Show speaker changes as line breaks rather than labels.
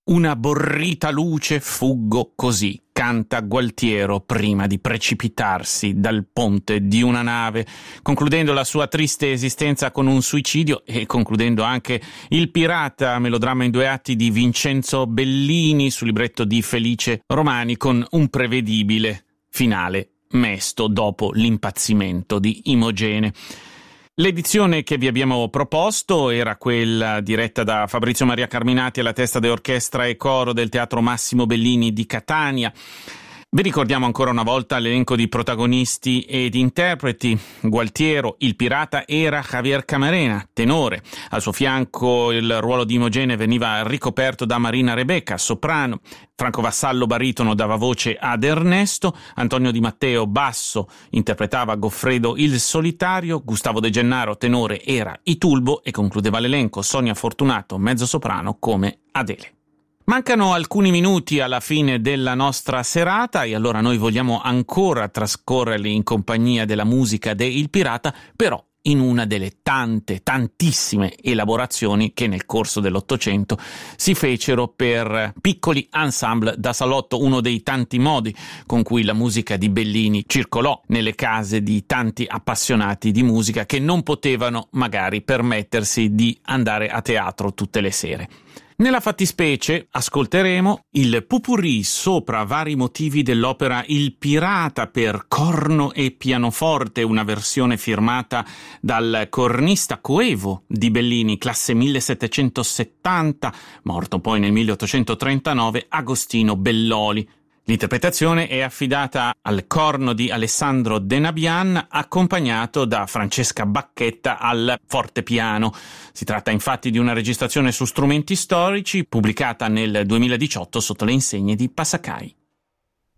Una borrita luce fuggo così, canta Gualtiero prima di precipitarsi dal ponte di una nave, concludendo la sua triste esistenza con un suicidio e concludendo anche Il Pirata, melodramma in 2 atti di Vincenzo Bellini su libretto di Felice Romani, con un prevedibile finale mesto dopo l'impazzimento di Imogene. L'edizione che vi abbiamo proposto era quella diretta da Fabrizio Maria Carminati alla testa dell'orchestra e coro del Teatro Massimo Bellini di Catania. Vi ricordiamo ancora una volta l'elenco di protagonisti ed interpreti. Gualtiero, il pirata, era Javier Camarena, tenore. Al suo fianco il ruolo di Imogene veniva ricoperto da Marina Rebecca, soprano. Franco Vassallo, baritono, dava voce ad Ernesto. Antonio Di Matteo, basso, interpretava Goffredo il Solitario. Gustavo De Gennaro, tenore, era Itulbo e concludeva l'elenco Sonia Fortunato, mezzosoprano, come Adele. Mancano alcuni minuti alla fine della nostra serata e allora noi vogliamo ancora trascorrerli in compagnia della musica de Il Pirata, però in una delle tantissime elaborazioni che nel corso dell'Ottocento si fecero per piccoli ensemble da salotto, uno dei tanti modi con cui la musica di Bellini circolò nelle case di tanti appassionati di musica che non potevano magari permettersi di andare a teatro tutte le sere. Nella fattispecie ascolteremo il pot-pourri sopra vari motivi dell'opera Il Pirata per corno e pianoforte, una versione firmata dal cornista coevo di Bellini, classe 1770, morto poi nel 1839, Agostino Belloli. L'interpretazione è affidata al corno di Alessandro De Nabian, accompagnato da Francesca Bacchetta al fortepiano. Si tratta infatti di una registrazione su strumenti storici, pubblicata nel 2018 sotto le insegne di Pasacai.